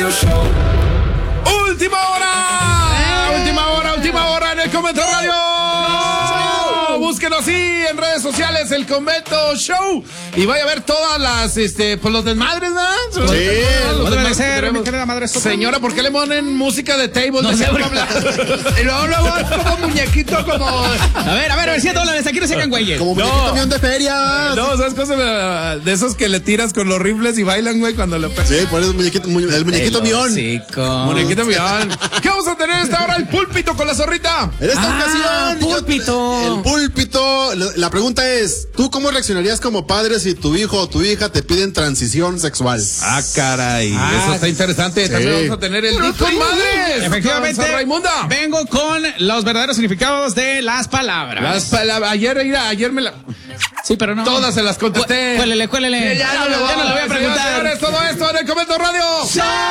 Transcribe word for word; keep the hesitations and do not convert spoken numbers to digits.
Última hora, ¡Eh! última hora, última hora en el Convento Radio. Búsquenos así en redes sociales, el Convento Show, y vaya a ver todas las, este, pues los desmadres, ¿verdad? Sí, los debe ser, mi querida madre. Señora, ¿por qué le ponen música de table? No de sé, y luego, luego, como muñequito, como... A ver, a ver, a ver, cien dólares, aquí no se hagan güeyes. Como muñequito no. Mión de feria. No, ¿sabes cosas de esos que le tiras con los rifles y bailan, güey, cuando lo pegas? Sí, por eso muñequito, mu- el muñequito mión. Muñequito mión. ¿Qué vamos a tener a esta hora? El púlpito con la zorrita. En esta Ah, ocasión. púlpito. Yo, el púlpito. La pregunta es, ¿tú cómo reaccionarías como padre si tu hijo o tu hija te piden transición sexual? Ah, caray. Ah, eso está interesante. sí. También vamos a tener el Dick con Madres. Efectivamente, con Raimunda. vengo con los verdaderos significados de las palabras. Las palabras. Ayer, mira, ayer me la... Sí, pero no. Todas se las contesté. Cuélele, cuélele. Ya, ya no le voy, ya no le voy a preguntar. Señores, todo esto en el Convento Radio.